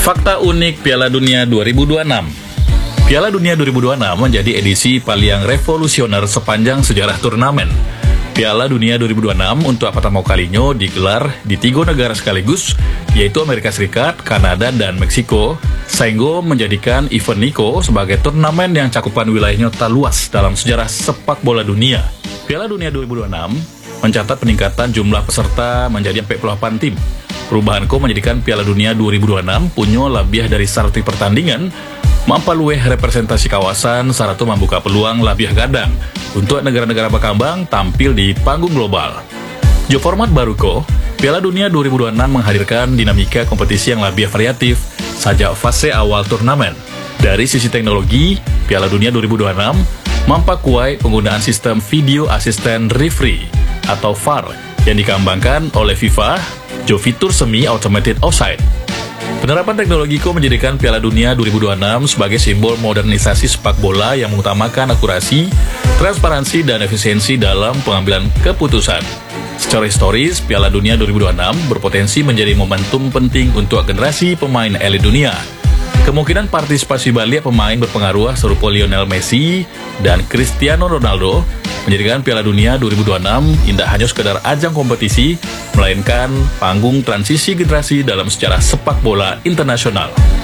Fakta unik Piala Dunia 2026. Piala Dunia 2026 menjadi edisi paling revolusioner sepanjang sejarah turnamen. Piala Dunia 2026 untuk pertama kalinya digelar di 3 negara sekaligus, yaitu Amerika Serikat, Kanada, dan Meksiko, sehingga menjadikan event Niko sebagai turnamen yang cakupan wilayahnya terluas dalam sejarah sepak bola dunia. Piala Dunia 2026 mencatat peningkatan jumlah peserta menjadi 48 tim. Perubahan menjadikan Piala Dunia 2026 punya lebih dari 100 pertandingan, mampalueh representasi kawasan, serta membuka peluang lebih gadang untuk negara-negara berkembang tampil di panggung global. Jo format baru Piala Dunia 2026 menghadirkan dinamika kompetisi yang lebih variatif sejak fase awal turnamen. Dari sisi teknologi, Piala Dunia 2026 memperkuat penggunaan sistem video assistant referee atau VAR yang dikembangkan oleh FIFA, fitur semi-automated offside. Penerapan teknologi menjadikan Piala Dunia 2026 sebagai simbol modernisasi sepak bola yang mengutamakan akurasi, transparansi, dan efisiensi dalam pengambilan keputusan. Secara historis, Piala Dunia 2026 berpotensi menjadi momentum penting untuk generasi pemain elit dunia. Kemungkinan partisipasi balik pemain berpengaruh serupa Lionel Messi dan Cristiano Ronaldo menjadikan Piala Dunia 2026 tidak hanya sekedar ajang kompetisi, melainkan panggung transisi generasi dalam sejarah sepak bola internasional.